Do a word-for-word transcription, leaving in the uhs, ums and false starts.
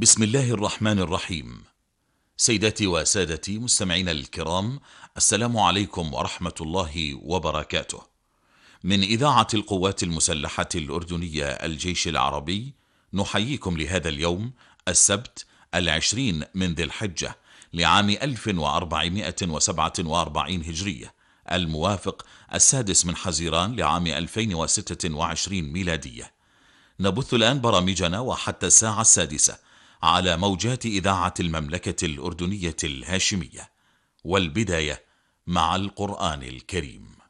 بسم الله الرحمن الرحيم. سيداتي وسادتي مستمعين الكرام، السلام عليكم ورحمة الله وبركاته. من إذاعة القوات المسلحة الأردنية الجيش العربي نحييكم لهذا اليوم السبت العشرين من ذي الحجة لعام ألف وأربعمائة وسبعة وأربعين هجرية، الموافق السادس من حزيران لعام ألفين وستة وعشرين ميلادية. نبث الآن برامجنا وحتى الساعة السادسة على موجات إذاعة المملكة الأردنية الهاشمية. والبداية مع القرآن الكريم.